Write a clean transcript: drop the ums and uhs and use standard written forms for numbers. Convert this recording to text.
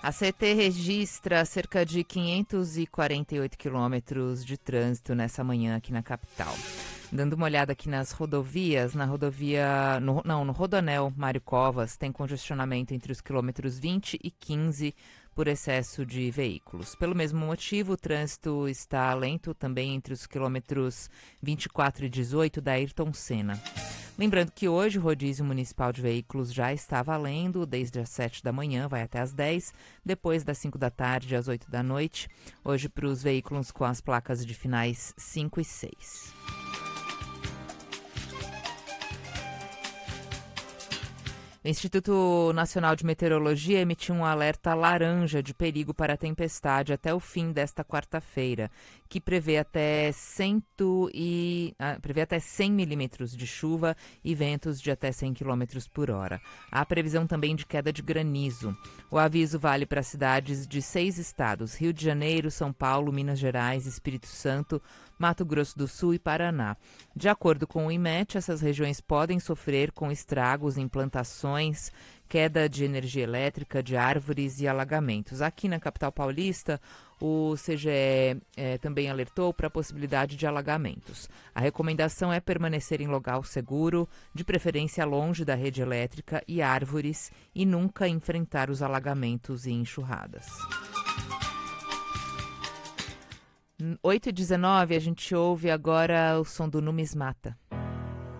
A CET registra cerca de 548 quilômetros de trânsito nessa manhã aqui na capital. Dando uma olhada aqui nas rodovias, no Rodoanel Mário Covas tem congestionamento entre os quilômetros 20 e 15 por excesso de veículos. Pelo mesmo motivo, o trânsito está lento também entre os quilômetros 24 e 18 da Ayrton Senna. Lembrando que hoje o rodízio municipal de veículos já está valendo desde as 7 da manhã, vai até as 10, depois das 5 da tarde às 8 da noite, hoje para os veículos com as placas de finais 5 e 6. O Instituto Nacional de Meteorologia emitiu um alerta laranja de perigo para a tempestade até o fim desta quarta-feira, que prevê até 100 milímetros de chuva e ventos de até 100 km por hora. Há previsão também de queda de granizo. O aviso vale para cidades de 6 estados: Rio de Janeiro, São Paulo, Minas Gerais, Espírito Santo, Mato Grosso do Sul e Paraná. De acordo com o IMET, essas regiões podem sofrer com estragos em plantações, queda de energia elétrica, de árvores e alagamentos. Aqui na capital paulista, o CGE também alertou para a possibilidade de alagamentos. A recomendação é permanecer em local seguro, de preferência longe da rede elétrica e árvores, e nunca enfrentar os alagamentos e enxurradas. 8h19, a gente ouve agora o som do Numismata.